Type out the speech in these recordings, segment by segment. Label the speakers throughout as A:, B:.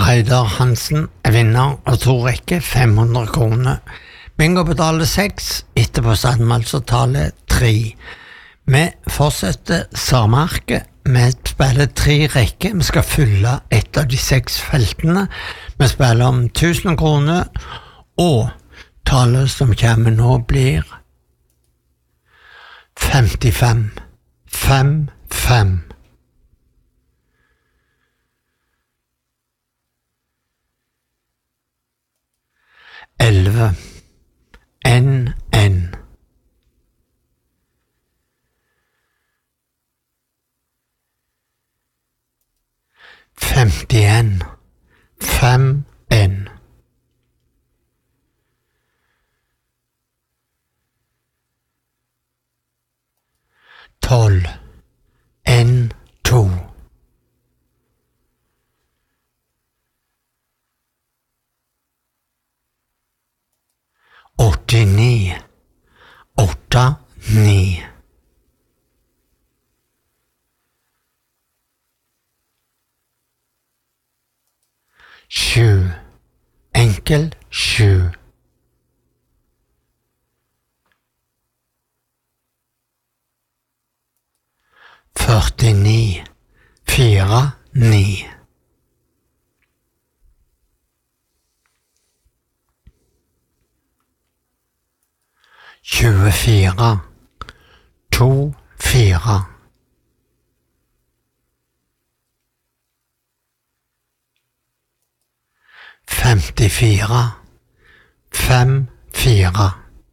A: Reidar Hansen er vinner av 2 rekker 500 kroner. Bingo betaler 6, etterpå satt vi altså tallet 3. Vi fortsetter samarket. Vi spiller 3 rekker. Vi skal fylle et av de 6 feltene. Vi spiller om 1000 kroner, og tallet som kommer nå blir 55. 5. 11. N. 51. 5. 12. N. 2. 89. 8. 9. 7. Enkel 7. 49. 4. 9. 24. 2. 4. 54. 5. 4.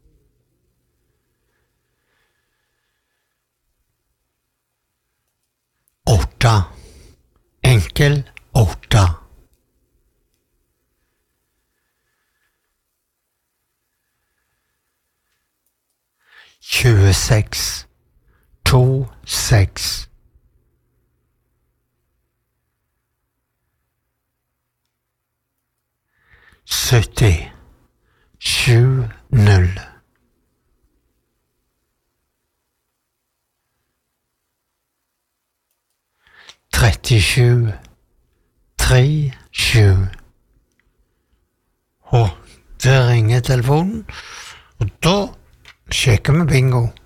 A: 8. Enkel 8. 26. 2. 6. 70. 7. 0. 37. 3. 7. Det ringer telefonen, og da sjekker vi bingo.